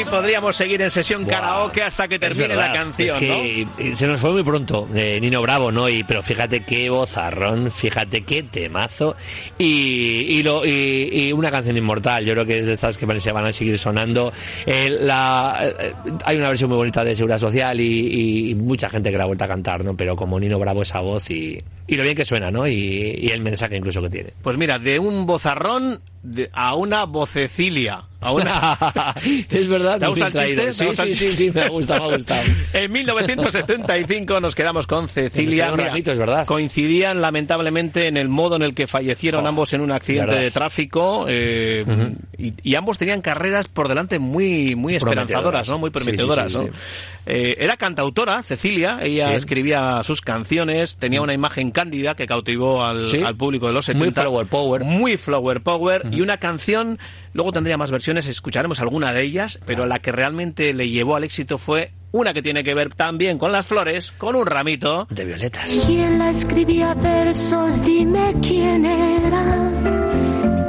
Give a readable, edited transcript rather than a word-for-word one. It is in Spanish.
podríamos seguir en sesión karaoke hasta que termine la canción, es que ¿no? Se nos fue muy pronto Nino Bravo, ¿no? Pero fíjate qué vozarrón, fíjate qué temazo y una canción inmortal. Yo creo que es de estas que se van a seguir sonando. Hay una versión muy bonita de Seguridad Social y mucha gente que la ha vuelto a cantar, ¿no? Pero como Nino Bravo, esa voz y lo bien que suena, ¿no? Y el mensaje incluso que tiene. Pues mira, de un vozarrón a una vocecilia. Es verdad. ¿Te gusta el chiste? Sí, me ha gustado. En 1975 nos quedamos con Cecilia. Mira, es verdad. Coincidían lamentablemente en el modo en el que fallecieron ambos en un accidente de tráfico y ambos tenían carreras por delante muy esperanzadoras, ¿no? Muy prometedoras, ¿no? Era cantautora, Cecilia, ella escribía sus canciones, tenía una imagen cándida que cautivó al público de los 70. Muy flower power. Y una canción, luego tendría más versiones, escucharemos alguna de ellas, pero la que realmente le llevó al éxito fue una que tiene que ver también con las flores, con un ramito de violetas. ¿Quién la escribía versos? Dime quién era.